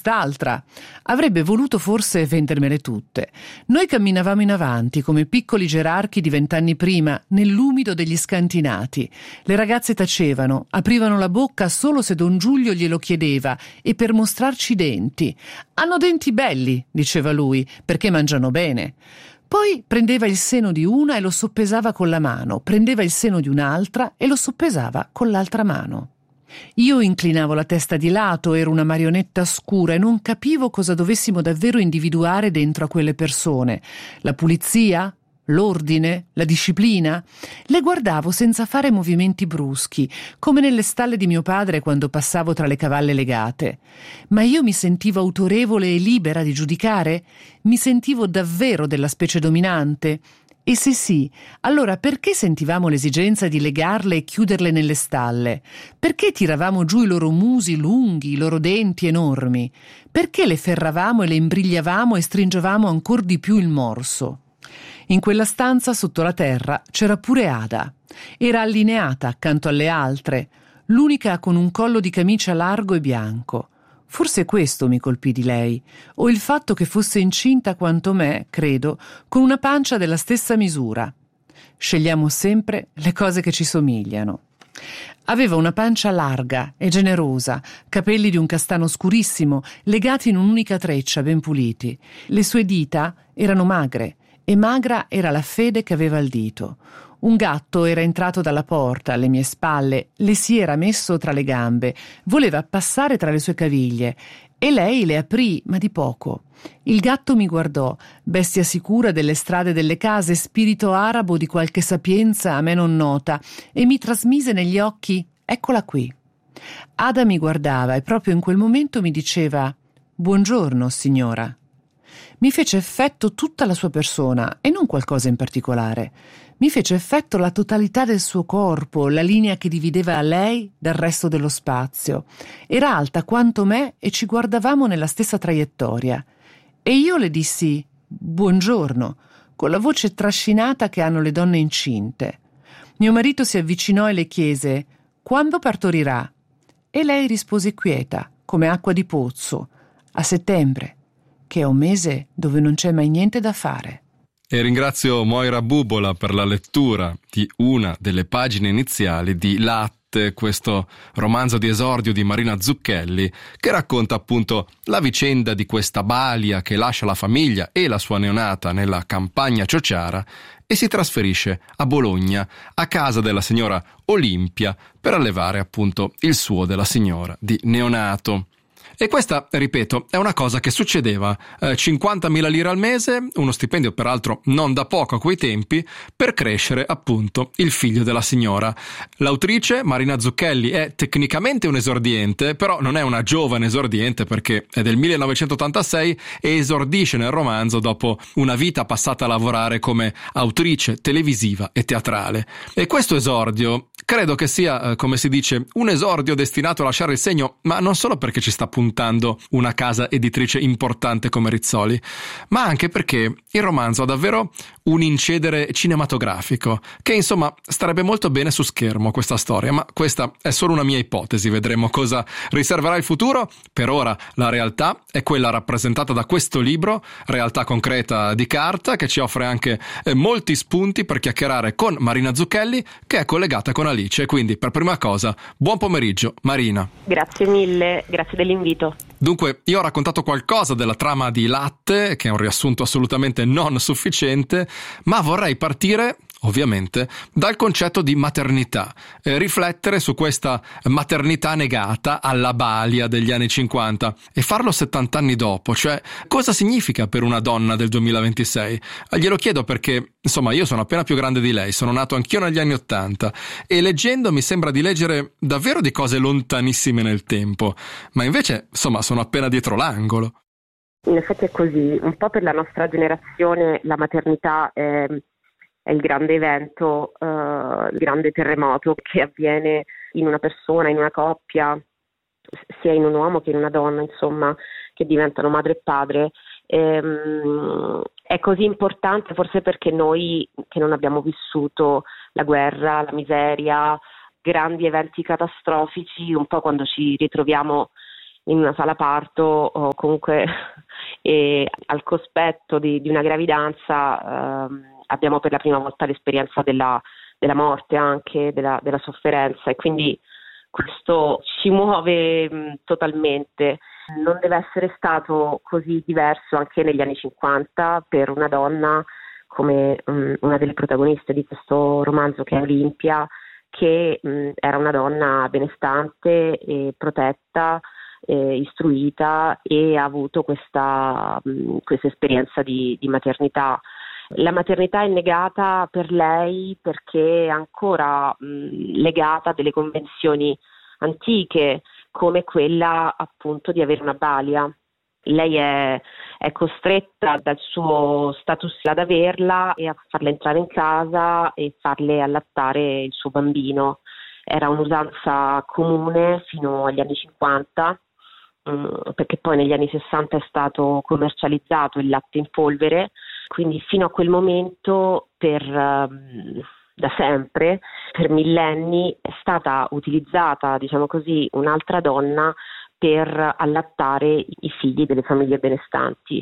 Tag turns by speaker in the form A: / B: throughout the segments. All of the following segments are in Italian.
A: quest'altra. Avrebbe voluto forse vendermele tutte. Noi camminavamo in avanti come piccoli gerarchi di 20 anni prima, nell'umido degli scantinati. Le ragazze tacevano, aprivano la bocca solo se Don Giulio glielo chiedeva e per mostrarci i denti. «Hanno denti belli», diceva lui, «perché mangiano bene». Poi prendeva il seno di una e lo soppesava con la mano, prendeva il seno di un'altra e lo soppesava con l'altra mano. Io inclinavo la testa di lato, ero una marionetta scura e non capivo cosa dovessimo davvero individuare dentro a quelle persone. La pulizia? L'ordine? La disciplina? Le guardavo senza fare movimenti bruschi, come nelle stalle di mio padre quando passavo tra le cavalle legate. Ma io mi sentivo autorevole e libera di giudicare? Mi sentivo davvero della specie dominante? E se sì, allora perché sentivamo l'esigenza di legarle e chiuderle nelle stalle? Perché tiravamo giù i loro musi lunghi, i loro denti enormi? Perché le ferravamo e le imbrigliavamo e stringevamo ancor di più il morso? In quella stanza sotto la terra c'era pure Ada. Era allineata accanto alle altre, l'unica con un collo di camicia largo e bianco. Forse questo mi colpì di lei, o il fatto che fosse incinta quanto me, credo, con una pancia della stessa misura. Scegliamo sempre le cose che ci somigliano. Aveva una pancia larga e generosa, capelli di un castano scurissimo, legati in un'unica treccia, ben puliti. Le sue dita erano magre, e magra era la fede che aveva al dito. Un gatto era entrato dalla porta alle mie spalle, le si era messo tra le gambe, voleva passare tra le sue caviglie e lei le aprì, ma di poco. Il gatto mi guardò, bestia sicura delle strade delle case, spirito arabo di qualche sapienza a me non nota, e mi trasmise negli occhi: eccola qui. Ada mi guardava e proprio in quel momento mi diceva: «Buongiorno, signora». Mi fece effetto tutta la sua persona e non qualcosa in particolare. Mi fece effetto la totalità del suo corpo, la linea che divideva lei dal resto dello spazio. Era alta quanto me e ci guardavamo nella stessa traiettoria. E io le dissi «Buongiorno», con la voce trascinata che hanno le donne incinte. Mio marito si avvicinò e le chiese «Quando partorirà?» E lei rispose quieta, come acqua di pozzo: «A settembre», che è un mese dove non c'è mai niente da fare.
B: E ringrazio Moira Bubola per la lettura di una delle pagine iniziali di Latte, questo romanzo di esordio di Marina Zucchelli, che racconta appunto la vicenda di questa balia che lascia la famiglia e la sua neonata nella campagna ciociara e si trasferisce a Bologna, a casa della signora Olimpia, per allevare appunto il suo della signora di neonato. E questa, ripeto, è una cosa che succedeva, 50.000 lire al mese, uno stipendio peraltro non da poco a quei tempi, per crescere appunto il figlio della signora. L'autrice, Marina Zucchelli, è tecnicamente un esordiente, però non è una giovane esordiente perché è del 1986 e esordisce nel romanzo dopo una vita passata a lavorare come autrice televisiva e teatrale. E questo esordio credo che sia, come si dice, un esordio destinato a lasciare il segno, ma non solo perché ci sta puntando una casa editrice importante come Rizzoli, ma anche perché il romanzo ha davvero un incedere cinematografico, che insomma starebbe molto bene su schermo questa storia, ma questa è solo una mia ipotesi, vedremo cosa riserverà il futuro. Per ora la realtà è quella rappresentata da questo libro, realtà concreta di carta, che ci offre anche molti spunti per chiacchierare con Marina Zucchelli, che è collegata con Alice. Quindi per prima cosa, buon pomeriggio Marina.
C: Grazie mille, grazie dell'invito.
B: Dunque, io ho raccontato qualcosa della trama di Latte, che è un riassunto assolutamente non sufficiente, ma vorrei partire, ovviamente, dal concetto di maternità, riflettere su questa maternità negata alla balia degli anni 50 e farlo 70 anni dopo, cioè cosa significa per una donna del 2026? Glielo chiedo perché, insomma, io sono appena più grande di lei, sono nato anch'io negli anni 80 e leggendo mi sembra di leggere davvero di cose lontanissime nel tempo, ma invece, insomma, sono appena dietro l'angolo.
C: In effetti è così, un po' per la nostra generazione la maternità è il grande evento, il grande terremoto che avviene in una persona, in una coppia, sia in un uomo che in una donna, insomma, che diventano madre e padre. È così importante forse perché noi che non abbiamo vissuto la guerra, la miseria, grandi eventi catastrofici, un po' quando ci ritroviamo in una sala parto o comunque al cospetto di una gravidanza abbiamo per la prima volta l'esperienza della morte, anche della sofferenza, e quindi questo ci muove totalmente. Non deve essere stato così diverso anche negli anni 50 per una donna come una delle protagoniste di questo romanzo, che è Olimpia, che era una donna benestante e protetta, istruita, e ha avuto questa esperienza di maternità. La maternità è negata per lei perché è ancora legata a delle convenzioni antiche, come quella appunto di avere una balia. Lei è costretta dal suo status ad averla e a farla entrare in casa e farle allattare il suo bambino. Era un'usanza comune fino agli anni 50, perché poi negli anni 60 è stato commercializzato il latte in polvere, quindi fino a quel momento da sempre, per millenni, è stata utilizzata, diciamo così, un'altra donna per allattare i figli delle famiglie benestanti.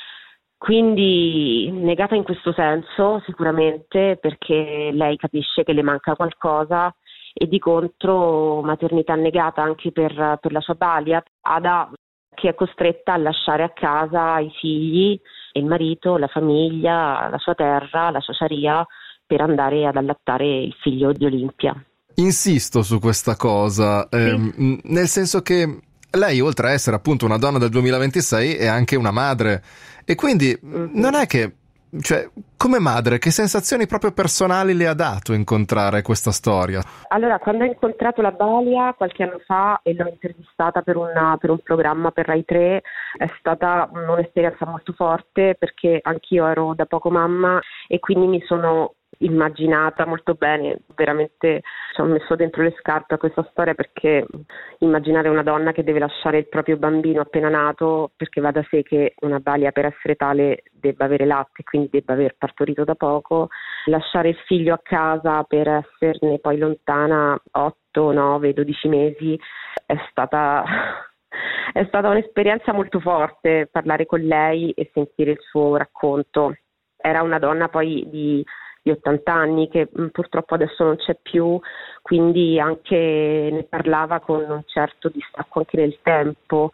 C: Quindi negata in questo senso sicuramente, perché lei capisce che le manca qualcosa, e di contro maternità negata anche per la sua balia, Ada, che è costretta a lasciare a casa i figli e il marito, la famiglia, la sua terra, la sua sharia, per andare ad allattare il figlio di Olimpia.
B: Insisto su questa cosa,
C: Sì.
B: nel senso che lei, oltre a essere appunto una donna del 2026, è anche una madre, e quindi non è che, cioè, come madre, che sensazioni proprio personali le ha dato incontrare questa storia?
C: Allora, quando ho incontrato la balia qualche anno fa e l'ho intervistata per un programma per Rai 3, è stata un'esperienza molto forte, perché anch'io ero da poco mamma e quindi mi sono immaginata molto bene, veramente ci ho messo dentro le scarpe a questa storia, perché immaginare una donna che deve lasciare il proprio bambino appena nato, perché va da sé che una balia per essere tale debba avere latte, quindi debba aver partorito da poco, lasciare il figlio a casa per esserne poi lontana 8, 9, 12 mesi, è stata un'esperienza molto forte parlare con lei e sentire il suo racconto. Era una donna poi di 80 anni, che purtroppo adesso non c'è più, quindi anche ne parlava con un certo distacco anche nel tempo,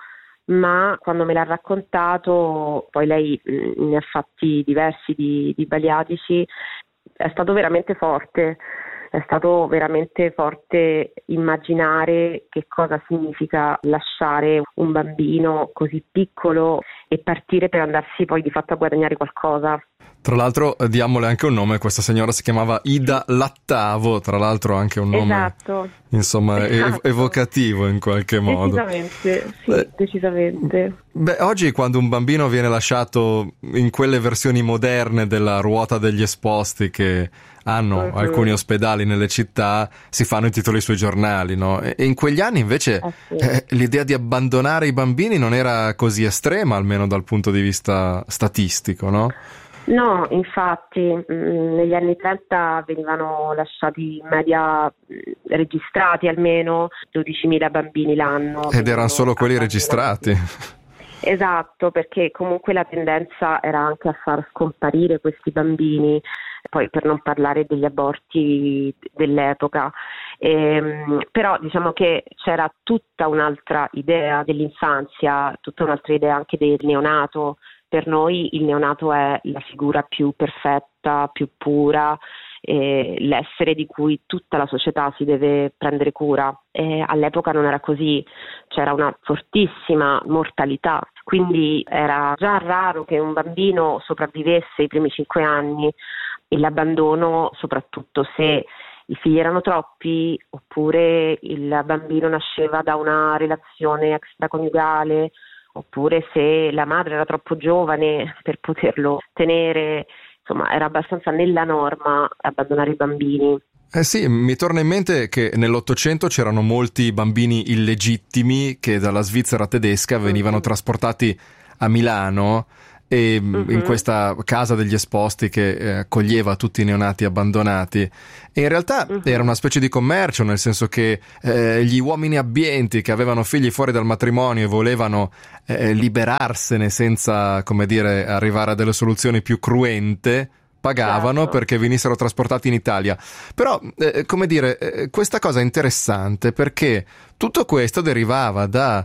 C: ma quando me l'ha raccontato, poi lei ne ha fatti diversi di baliatici, è stato veramente forte. È stato veramente forte immaginare che cosa significa lasciare un bambino così piccolo e partire per andarsi poi di fatto a guadagnare qualcosa.
B: Tra l'altro, diamole anche un nome, questa signora si chiamava Ida Lattavo, tra l'altro anche un nome,
C: esatto,
B: insomma,
C: esatto.
B: Evocativo in qualche modo.
C: Decisamente, sì, decisamente.
B: Beh, oggi quando un bambino viene lasciato in quelle versioni moderne della ruota degli esposti che hanno alcuni ospedali nelle città, si fanno i titoli sui giornali, no? E in quegli anni invece
C: Sì.
B: l'idea di abbandonare i bambini non era così estrema, almeno dal punto di vista statistico, no?
C: No, infatti negli anni 30 venivano lasciati in media registrati almeno 12.000 bambini l'anno.
B: Ed erano solo quelli
C: abbandonati.
B: registrati.
C: Esatto, perché comunque la tendenza era anche a far scomparire questi bambini, poi per non parlare degli aborti dell'epoca. Però diciamo che c'era tutta un'altra idea dell'infanzia, tutta un'altra idea anche del neonato. Per noi il neonato è la figura più perfetta, più pura, l'essere di cui tutta la società si deve prendere cura. All'epoca non era così, c'era una fortissima mortalità, quindi era già raro che un bambino sopravvivesse i primi 5 anni, e l'abbandono, soprattutto se i figli erano troppi oppure il bambino nasceva da una relazione extraconiugale, oppure se la madre era troppo giovane per poterlo tenere, insomma era abbastanza nella norma abbandonare i bambini.
B: Eh sì, mi torna in mente che nell'Ottocento c'erano molti bambini illegittimi che dalla Svizzera tedesca venivano trasportati a Milano, e in questa casa degli esposti che accoglieva tutti i neonati abbandonati. E in realtà era una specie di commercio, nel senso che gli uomini abbienti che avevano figli fuori dal matrimonio e volevano liberarsene senza, come dire, arrivare a delle soluzioni più cruente, pagavano perché venissero trasportati in Italia. Però, come dire, questa cosa è interessante perché tutto questo derivava da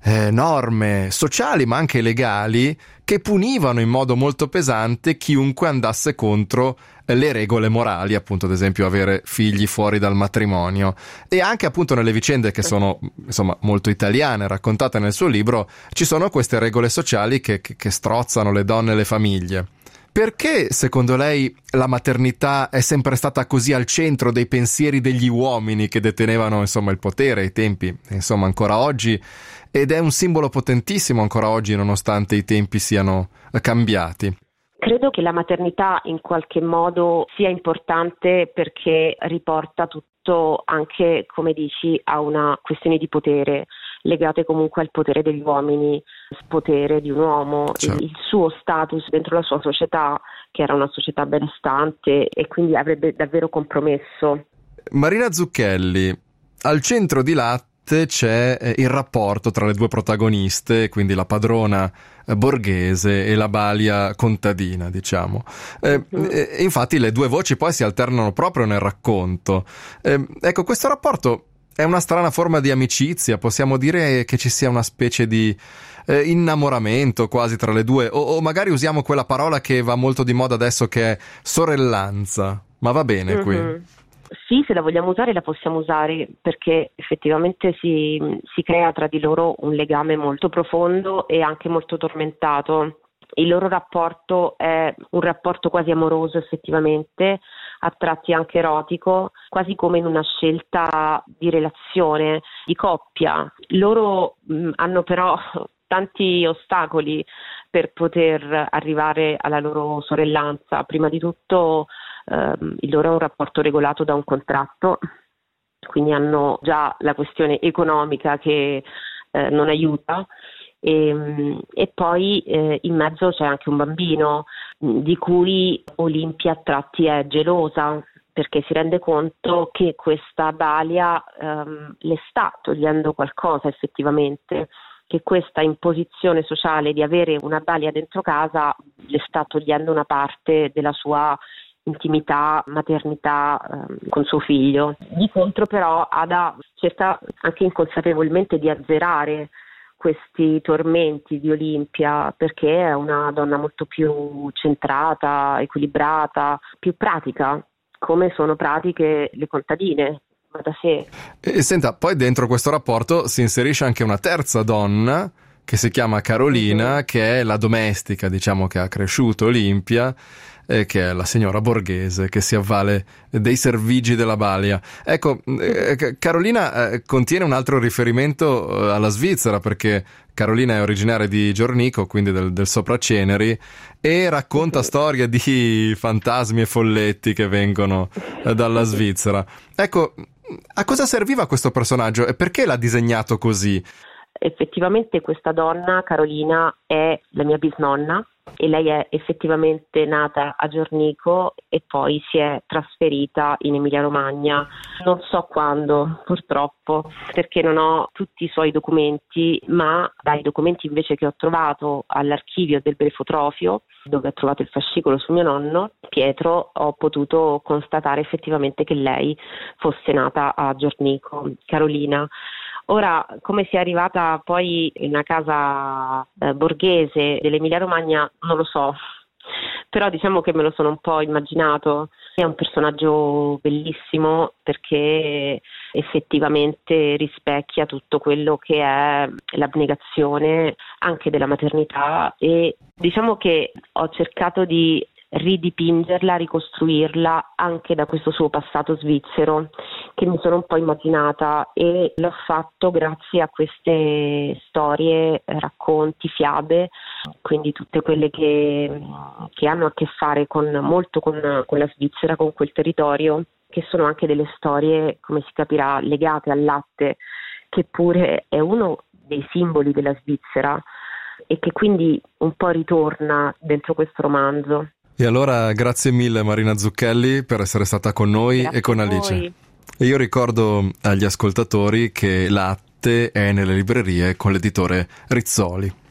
B: norme sociali ma anche legali che punivano in modo molto pesante chiunque andasse contro le regole morali, appunto, ad esempio avere figli fuori dal matrimonio. E anche appunto nelle vicende che sono insomma molto italiane raccontate nel suo libro ci sono queste regole sociali che strozzano le donne e le famiglie. Perché secondo lei la maternità è sempre stata così al centro dei pensieri degli uomini che detenevano insomma il potere ai tempi, insomma ancora oggi, ed è un simbolo potentissimo ancora oggi nonostante i tempi siano cambiati?
C: Credo che la maternità in qualche modo sia importante perché riporta tutto anche, come dici, a una questione di potere, legate comunque al potere degli uomini, il potere di un uomo,
B: certo,
C: il suo status dentro la sua società, che era una società benestante e quindi avrebbe davvero compromesso.
B: Marina Zucchelli, al centro di Latte c'è il rapporto tra le due protagoniste, quindi la padrona borghese e la balia contadina, diciamo. Infatti le due voci poi si alternano proprio nel racconto. Ecco, questo rapporto è una strana forma di amicizia, possiamo dire che ci sia una specie di innamoramento quasi tra le due, o magari usiamo quella parola che va molto di moda adesso che è sorellanza, ma va bene qui?
C: Sì, se la vogliamo usare la possiamo usare perché effettivamente si crea tra di loro un legame molto profondo e anche molto tormentato. Il loro rapporto è un rapporto quasi amoroso effettivamente, a tratti anche erotico, quasi come in una scelta di relazione, di coppia. Loro hanno però tanti ostacoli per poter arrivare alla loro sorellanza. Prima di tutto il loro è un rapporto regolato da un contratto, quindi hanno già la questione economica che non aiuta. E poi in mezzo c'è anche un bambino di cui Olimpia a tratti è gelosa perché si rende conto che questa balia le sta togliendo qualcosa effettivamente, che questa imposizione sociale di avere una balia dentro casa le sta togliendo una parte della sua intimità, maternità con suo figlio. Di contro però Ada cerca anche inconsapevolmente di azzerare questi tormenti di Olimpia perché è una donna molto più centrata, equilibrata, più pratica, come sono pratiche le contadine, ma da sé.
B: E senta, poi dentro questo rapporto si inserisce anche una terza donna che si chiama Carolina, che è la domestica, diciamo, che ha cresciuto Olimpia, che è la signora borghese che si avvale dei servigi della balia. Ecco, Carolina contiene un altro riferimento alla Svizzera, perché Carolina è originaria di Giornico, quindi del Sopraceneri, e racconta storie di fantasmi e folletti che vengono dalla Svizzera. Ecco, a cosa serviva questo personaggio e perché l'ha disegnato così?
C: Effettivamente questa donna, Carolina, è la mia bisnonna e lei è effettivamente nata a Giornico e poi si è trasferita in Emilia-Romagna. Non so quando, purtroppo, perché non ho tutti i suoi documenti, ma dai documenti invece che ho trovato all'archivio del Brefotrofio, dove ho trovato il fascicolo su mio nonno, Pietro, ho potuto constatare effettivamente che lei fosse nata a Giornico, Carolina. Ora, come sia arrivata poi in una casa borghese dell'Emilia-Romagna non lo so, però diciamo che me lo sono un po' immaginato. È un personaggio bellissimo perché effettivamente rispecchia tutto quello che è l'abnegazione anche della maternità e diciamo che ho cercato di ridipingerla, ricostruirla anche da questo suo passato svizzero che mi sono un po' immaginata e l'ho fatto grazie a queste storie, racconti, fiabe, quindi tutte quelle che hanno a che fare molto con la Svizzera, con quel territorio, che sono anche delle storie, come si capirà, legate al latte, che pure è uno dei simboli della Svizzera, e che quindi un po' ritorna dentro questo romanzo.
B: E allora grazie mille Marina Zucchelli per essere stata con noi
C: Grazie
B: e con
C: a
B: Alice.
C: voi.
B: E io ricordo agli ascoltatori che Latte è nelle librerie con l'editore Rizzoli.